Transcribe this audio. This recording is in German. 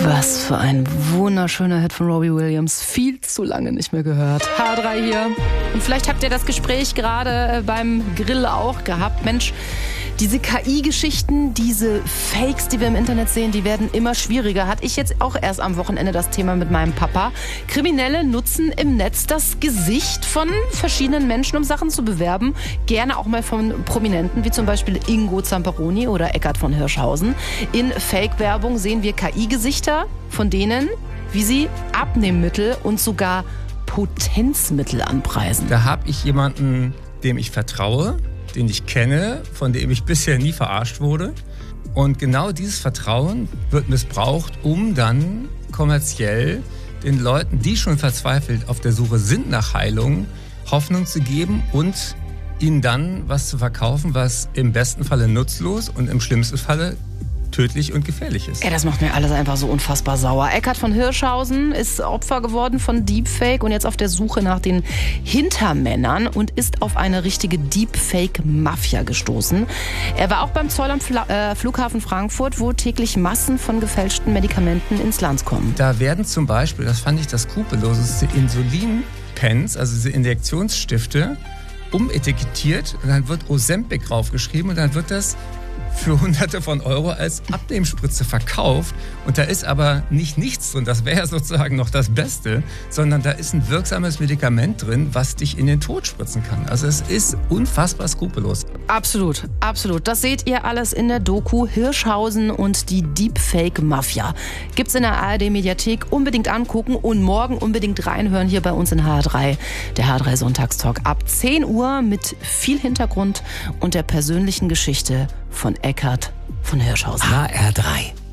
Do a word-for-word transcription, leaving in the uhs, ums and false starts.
Was für ein wunderschöner Hit von Robbie Williams. Viel zu lange nicht mehr gehört. H drei hier. Und vielleicht habt ihr das Gespräch gerade beim Grill auch gehabt. Mensch, diese K I-Geschichten, diese Fakes, die wir im Internet sehen, die werden immer schwieriger. Hatte ich jetzt auch erst am Wochenende das Thema mit meinem Papa. Kriminelle nutzen im Netz das Gesicht von verschiedenen Menschen, um Sachen zu bewerben. Gerne auch mal von Prominenten, wie zum Beispiel Ingo Zamperoni oder Eckhard von Hirschhausen. In Fake-Werbung sehen wir K I-Gesichter von denen, wie sie Abnehmmittel und sogar Potenzmittel anpreisen. Da habe ich jemanden, dem ich vertraue, den ich kenne, von dem ich bisher nie verarscht wurde. Und genau dieses Vertrauen wird missbraucht, um dann kommerziell den Leuten, die schon verzweifelt auf der Suche sind nach Heilung, Hoffnung zu geben und ihnen dann was zu verkaufen, was im besten Falle nutzlos und im schlimmsten Falle tödlich und gefährlich ist. Ey, das macht mir alles einfach so unfassbar sauer. Eckhard von Hirschhausen ist Opfer geworden von Deepfake und jetzt auf der Suche nach den Hintermännern und ist auf eine richtige Deepfake-Mafia gestoßen. Er war auch beim Zoll am Fla- äh, Flughafen Frankfurt, wo täglich Massen von gefälschten Medikamenten ins Land kommen. Da werden zum Beispiel, das fand ich das Skrupelloseste, Insulinpens, also diese Injektionsstifte, umetikettiert und dann wird Ozempic draufgeschrieben und dann wird das für Hunderte von Euro als Abnehmspritze verkauft. Und da ist aber nicht nichts drin, das wäre sozusagen noch das Beste, sondern da ist ein wirksames Medikament drin, was dich in den Tod spritzen kann. Also es ist unfassbar skrupellos. Absolut, absolut. Das seht ihr alles in der Doku Hirschhausen und die Deepfake-Mafia. Gibt's in der A R D-Mediathek, unbedingt angucken und morgen unbedingt reinhören hier bei uns in H drei. Der H drei Sonntagstalk ab zehn Uhr mit viel Hintergrund und der persönlichen Geschichte von Eckhard von Hirschhausen. H R drei.